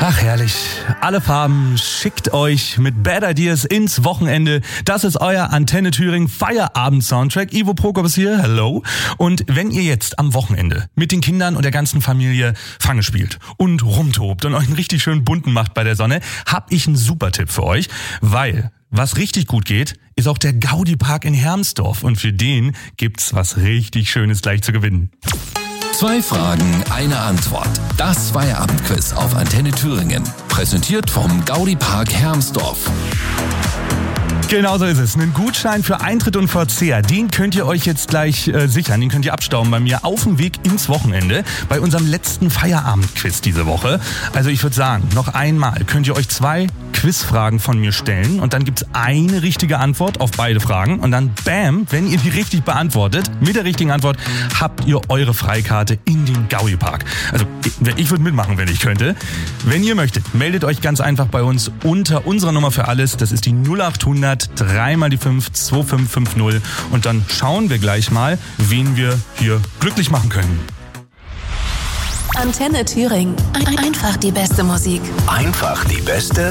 Ach herrlich, alle Farben schickt euch mit Bad Ideas ins Wochenende. Das ist euer Antenne Thüringen Feierabend-Soundtrack. Ivo Prokop ist hier, hello. Und wenn ihr jetzt am Wochenende mit den Kindern und der ganzen Familie Fange spielt und rumtobt und euch einen richtig schönen bunten macht bei der Sonne, hab ich einen super Tipp für euch, weil was richtig gut geht, ist auch der Gaudi-Park in Hermsdorf. Und für den gibt's was richtig Schönes gleich zu gewinnen. 2 Fragen, eine Antwort. Das Feierabendquiz auf Antenne Thüringen. Präsentiert vom Gaudi-Park Hermsdorf. Genau so ist es. Einen Gutschein für Eintritt und Verzehr, den könnt ihr euch jetzt gleich sichern. Den könnt ihr abstauben bei mir auf dem Weg ins Wochenende bei unserem letzten Feierabendquiz diese Woche. Also ich würde sagen, noch einmal könnt ihr euch 2 Quizfragen von mir stellen und dann gibt's eine richtige Antwort auf beide Fragen und dann bam, wenn ihr die richtig beantwortet, mit der richtigen Antwort habt ihr eure Freikarte in den Gaudi-Park. Also ich würde mitmachen, wenn ich könnte. Wenn ihr möchtet, meldet euch ganz einfach bei uns unter unserer Nummer für alles. Das ist die 0800 3 mal die 5 2550 und dann schauen wir gleich mal, wen wir hier glücklich machen können. Antenne Thüringen. Einfach die beste Musik. Einfach die beste